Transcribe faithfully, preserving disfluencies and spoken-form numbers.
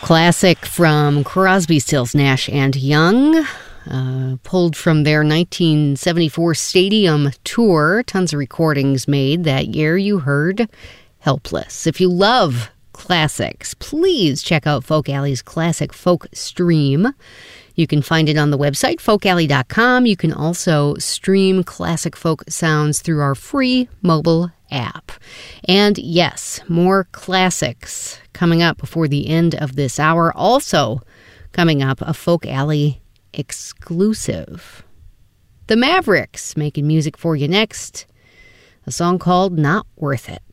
Classic from Crosby, Stills, Nash and Young, uh, pulled from their nineteen seventy-four stadium tour. Tons of recordings made that year. You heard Helpless. If you love classics, please check out Folk Alley's Classic Folk Stream. You can find it on the website, folk alley dot com. You can also stream classic folk sounds through our free mobile app. And yes, more classics coming up before the end of this hour. Also coming up, a Folk Alley exclusive. The Mavericks making music for you next. A song called Not Worth It.